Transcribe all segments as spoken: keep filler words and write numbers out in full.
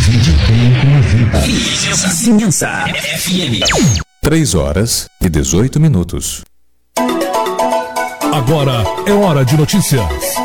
Vinde bem com a vida. Vizinhança F M. Três horas e dezoito minutos. Agora é hora de notícias.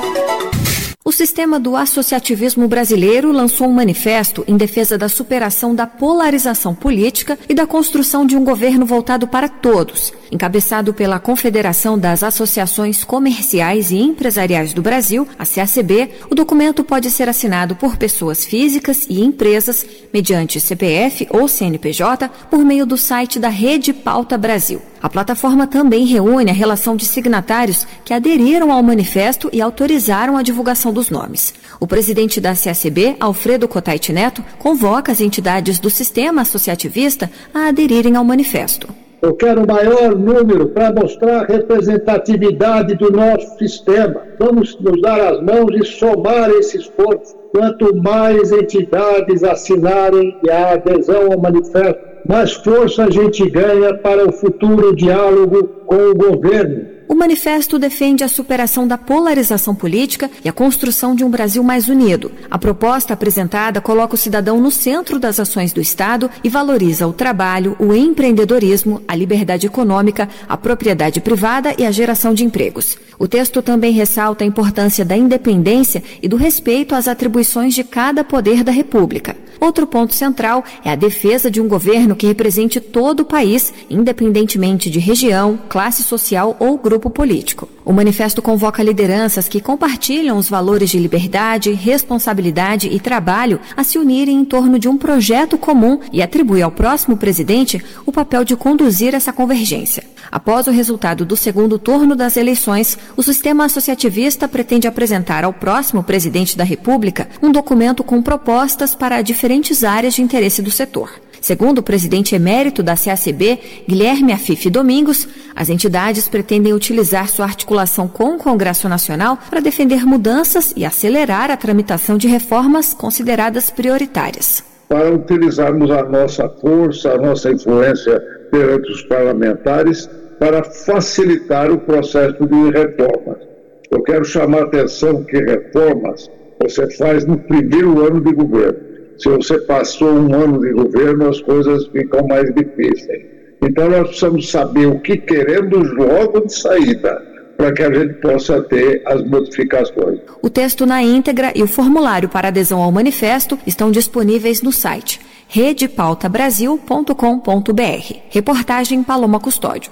O sistema do associativismo brasileiro lançou um manifesto em defesa da superação da polarização política e da construção de um governo voltado para todos. Encabeçado pela Confederação das Associações Comerciais e Empresariais do Brasil, a C A C B, o documento pode ser assinado por pessoas físicas e empresas, mediante C P F ou C N P J, por meio do site da Rede Pauta Brasil. A plataforma também reúne a relação de signatários que aderiram ao manifesto e autorizaram a divulgação dos nomes. O presidente da C A C B, Alfredo Cotait Neto, convoca as entidades do sistema associativista a aderirem ao manifesto. Eu quero o maior número para mostrar a representatividade do nosso sistema. Vamos nos dar as mãos e somar esse esforço. Quanto mais entidades assinarem a adesão ao manifesto, mais força a gente ganha para o futuro diálogo com o governo. O manifesto defende a superação da polarização política e a construção de um Brasil mais unido. A proposta apresentada coloca o cidadão no centro das ações do Estado e valoriza o trabalho, o empreendedorismo, a liberdade econômica, a propriedade privada e a geração de empregos. O texto também ressalta a importância da independência e do respeito às atribuições de cada poder da República. Outro ponto central é a defesa de um governo que represente todo o país, independentemente de região, classe social ou grupo político. O manifesto convoca lideranças que compartilham os valores de liberdade, responsabilidade e trabalho a se unirem em torno de um projeto comum e atribui ao próximo presidente o papel de conduzir essa convergência. Após o resultado do segundo turno das eleições, o sistema associativista pretende apresentar ao próximo presidente da República um documento com propostas para diferentes áreas de interesse do setor. Segundo o presidente emérito da C A C B, Guilherme Afife Domingos, as entidades pretendem utilizar sua articulação com o Congresso Nacional para defender mudanças e acelerar a tramitação de reformas consideradas prioritárias. Para utilizarmos a nossa força, a nossa influência perante os parlamentares para facilitar o processo de reformas. Eu quero chamar a atenção que reformas você faz no primeiro ano de governo. Se você passou um ano de governo, as coisas ficam mais difíceis. Então nós precisamos saber o que queremos logo de saída, para que a gente possa ter as modificações. O texto na íntegra e o formulário para adesão ao manifesto estão disponíveis no site rede pauta brasil ponto com ponto b r. Reportagem Paloma Custódio.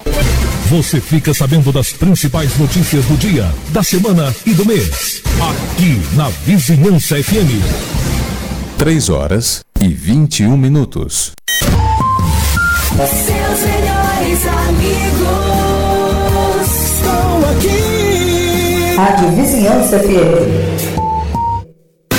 Você fica sabendo das principais notícias do dia, da semana e do mês. Aqui na Vizinhança F M. Três horas e vinte e um minutos. Seus melhores amigos estão aqui. Rádio Vizinhança F M.